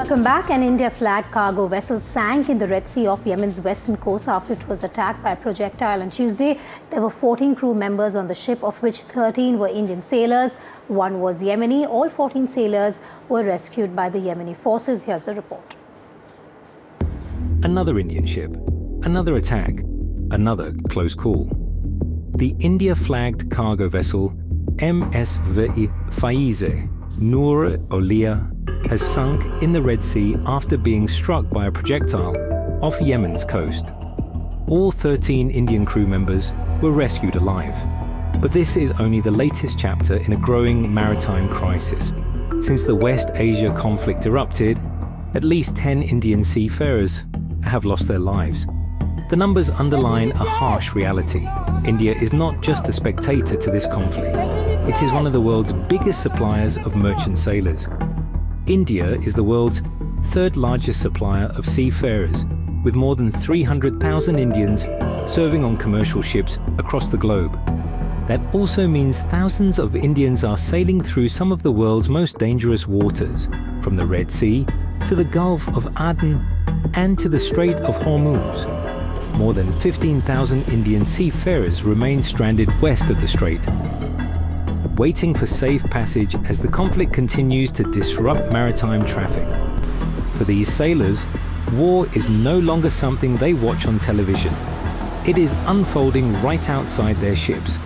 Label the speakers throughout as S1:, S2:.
S1: Welcome back. An India-flagged cargo vessel sank in the Red Sea off Yemen's western coast after it was attacked by a projectile on Tuesday. There were 14 crew members on the ship, of which 13 were Indian sailors. One was Yemeni. All 14 sailors were rescued by the Yemeni forces. Here's the report.
S2: Another Indian ship, another attack, another close call. The India-flagged cargo vessel MSV Faize Noor Olia has sunk in the Red Sea after being struck by a projectile off Yemen's coast. All 13 Indian crew members were rescued alive. But this is only the latest chapter in a growing maritime crisis. Since the West Asia conflict erupted, at least 10 Indian seafarers have lost their lives. The numbers underline a harsh reality. India is not just a spectator to this conflict. It is one of the world's biggest suppliers of merchant sailors. India is the world's third largest supplier of seafarers, with more than 300,000 Indians serving on commercial ships across the globe. That also means thousands of Indians are sailing through some of the world's most dangerous waters, from the Red Sea to the Gulf of Aden and to the Strait of Hormuz. More than 15,000 Indian seafarers remain stranded west of the strait, waiting for safe passage as the conflict continues to disrupt maritime traffic. For these sailors, war is no longer something they watch on television. It is unfolding right outside their ships.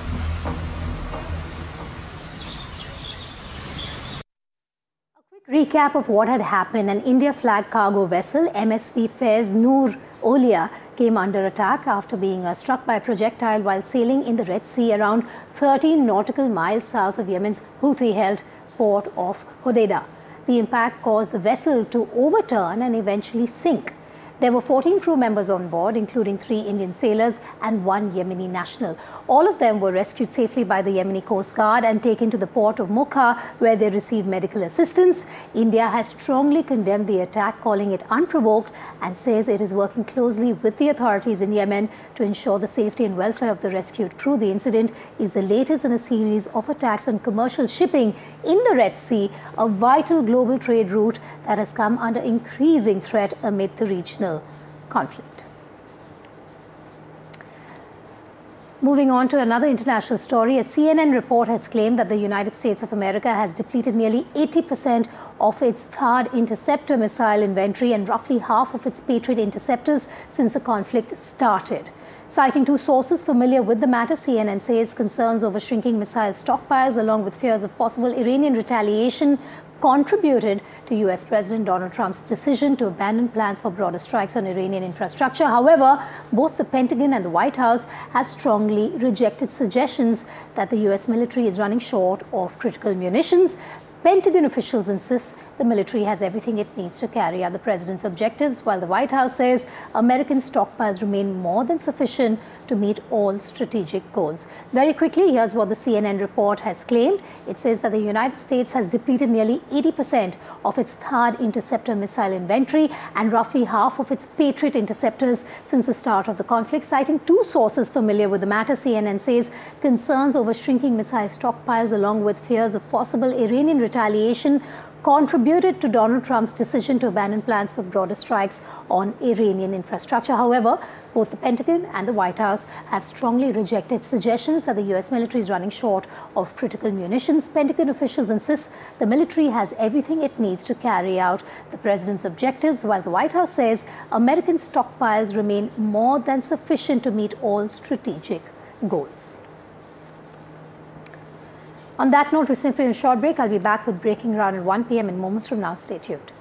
S1: Recap of what had happened. An India-flagged cargo vessel, MSV Faize Noor Olia, came under attack after being struck by a projectile while sailing in the Red Sea around 13 nautical miles south of Yemen's Houthi-held port of Hodeidah. The impact caused the vessel to overturn and eventually sink. There were 14 crew members on board, including 3 Indian sailors and 1 Yemeni national. All of them were rescued safely by the Yemeni Coast Guard and taken to the port of Mocha, where they received medical assistance. India has strongly condemned the attack, calling it unprovoked, and says it is working closely with the authorities in Yemen to ensure the safety and welfare of the rescued crew. The incident is the latest in a series of attacks on commercial shipping in the Red Sea, a vital global trade route that has come under increasing threat amid the regional conflict. Moving on to another international story, a CNN report has claimed that the United States of America has depleted nearly 80% of its THAAD interceptor missile inventory and roughly half of its Patriot interceptors since the conflict started. Citing 2 sources familiar with the matter, CNN says concerns over shrinking missile stockpiles along with fears of possible Iranian retaliation contributed to US President Donald Trump's decision to abandon plans for broader strikes on Iranian infrastructure. However, both the Pentagon and the White House have strongly rejected suggestions that the US military is running short of critical munitions. Pentagon officials insist the military has everything it needs to carry out the president's objectives, while the White House says American stockpiles remain more than sufficient to meet all strategic goals. Very quickly, here's what the CNN report has claimed. It says that the United States has depleted nearly 80% of its THAAD interceptor missile inventory and roughly half of its Patriot interceptors since the start of the conflict. Citing 2 sources familiar with the matter, CNN says concerns over shrinking missile stockpiles along with fears of possible Iranian retaliation contributed to Donald Trump's decision to abandon plans for broader strikes on Iranian infrastructure. However, both the Pentagon and the White House have strongly rejected suggestions that the US military is running short of critical munitions. Pentagon officials insist the military has everything it needs to carry out the president's objectives, while the White House says American stockpiles remain more than sufficient to meet all strategic goals. On that note, we simply in a short break. I'll be back with Breaking Ground at 1 p.m. in moments from now. Stay tuned.